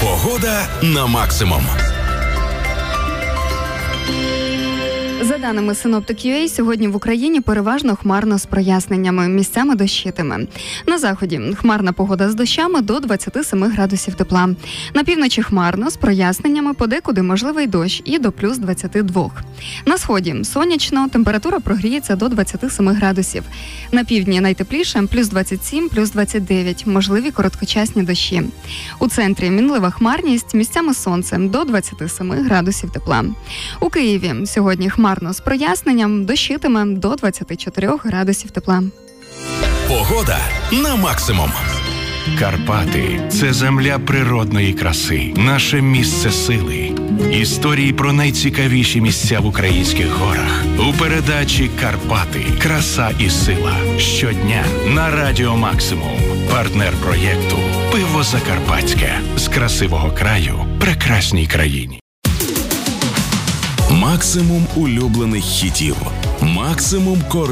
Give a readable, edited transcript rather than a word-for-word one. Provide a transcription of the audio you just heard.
Погода на максимум. За даними Synoptic.ua, сьогодні в Україні переважно хмарно з проясненнями, місцями дощитиме. На заході хмарна погода з дощами до 27 градусів тепла. На півночі хмарно з проясненнями, подекуди можливий дощ і до плюс 22. На сході сонячно, температура прогріється до 27 градусів. На півдні найтепліше плюс 27, плюс 29, можливі короткочасні дощі. У центрі мінлива хмарність, місцями сонцем до 27 градусів тепла. У Києві сьогодні хмарно з проясненням, дощитиме до 24 градусів тепла. Погода на максимум. Карпати – це земля природної краси, наше місце сили. Історії про найцікавіші місця в українських горах. У передачі «Карпати. Краса і сила». Щодня на Радіо Максимум. Партнер проєкту «Пиво Закарпатське». З красивого краю прекрасній країні. Максимум улюблених хітів. Максимум